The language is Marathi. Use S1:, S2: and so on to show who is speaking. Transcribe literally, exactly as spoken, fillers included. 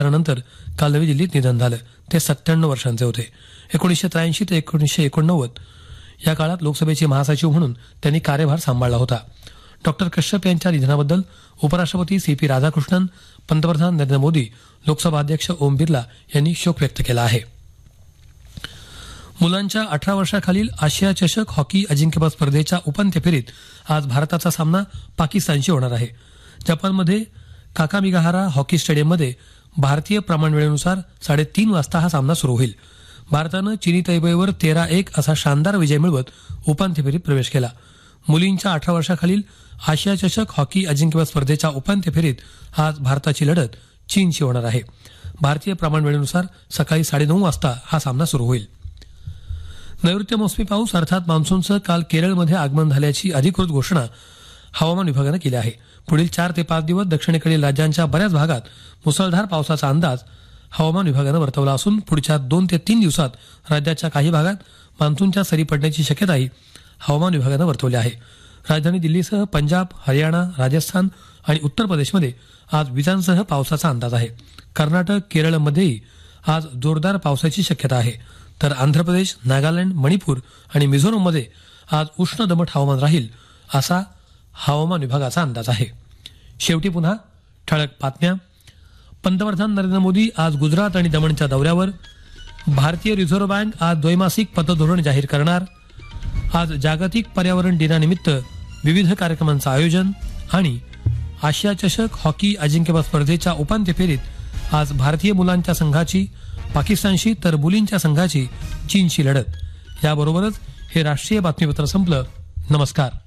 S1: नंतर काल नवी दिल्लीत निधन झालं. ते सत्त्याण्णव वर्षांचे होते. एकोणीसशे त्र्याऐंशी ते एकोणीसशे एकोणनव्वद या काळात लोकसभेचे महासचिव म्हणून त्यांनी कार्यभार सांभाळला होता. डॉक्टर कश्यप यांच्या निधनाबद्दल उपराष्ट्रपती सी पी राधाकृष्णन, पंतप्रधान नरेंद्र मोदी, लोकसभा अध्यक्ष ओम बिर्ला यांनी शोक व्यक्त केला आहे. मुलांच्या अठरा वर्षाखालील आशिया चषक हॉकी अजिंक्यपद स्पर्धेच्या उपांत्य फेरीत आज भारताचा सामना पाकिस्तानशी होणार आहे. जपानमध्ये काकामिगाहारा हॉकी स्टेडियममध्ये भारतीय प्रमाण वेळेनुसार साडेतीन वाजता हा सामना सुरू होईल. भारतानं चिनी तैबेईवर तेरा एक असा शानदार विजय मिळवत उपांत्य फेरीत प्रवेश केला. मुलींच्या अठरा वर्षाखालील आशिया चषक हॉकी अजिंक्यपद स्पर्धेच्या उपांत्य फेरीत आज भारताची लढत चीनशी होणार आहे. भारतीय प्रमाण वेळेनुसार सकाळी साडेनऊ वाजता हा सामना सुरू होईल. नैऋत्य मोसमी पाऊस अर्थात मान्सूनचं काल केरळमध्ये आगमन झाल्याची अधिकृत घोषणा हवामान विभागानं केली आहे. पुढील चार ते पाच दिवस दक्षिणेकडील राज्यांच्या बऱ्याच भागात मुसळधार पावसाचा अंदाज हवामान विभागानं वर्तवला असून पुढच्या दोन ते तीन दिवसात राज्याच्या काही भागात मान्सूनच्या सरी पडण्याची शक्यताही हवामान विभागानं वर्तवली आहे. राजधानी दिल्लीसह पंजाब, हरियाणा, राजस्थान आणि उत्तर प्रदेशमध्ये आज विजांसह पावसाचा अंदाज आहे. कर्नाटक, केरळमध्येही आज जोरदार पावसाची शक्यता आहे. तर आंध्र प्रदेश, नागालँड, मणिपूर आणि मिझोरममध्ये आज उष्ण दमट हवामान राहील असा हवामान विभागाचा अंदाज आहे. शेवटी पुन्हा ठळक बातम्या. पंतप्रधान नरेंद्र मोदी आज गुजरात आणि दमणच्या दौऱ्यावर. भारतीय रिझर्व्ह बँक आज द्वैमासिक पतधोरण जाहीर करणार. आज जागतिक पर्यावरण दिनानिमित्त विविध कार्यक्रमांचं आयोजन. आणि आशिया चषक हॉकी अजिंक्यपद स्पर्धेच्या उपांत्य फेरीत आज भारतीय मुलांच्या संघाची पाकिस्तानशी तर मुलींच्या संघाची चीनशी लढत. याबरोबरच हे राष्ट्रीय बातमीपत्र संपलं. नमस्कार.